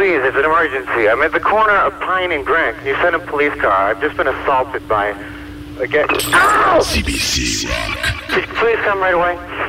please, it's an emergency. I'm at the corner of Pine and Grant. Can you send a police car? I've just been assaulted by... Ow! CBC Rock. Could you please come right away?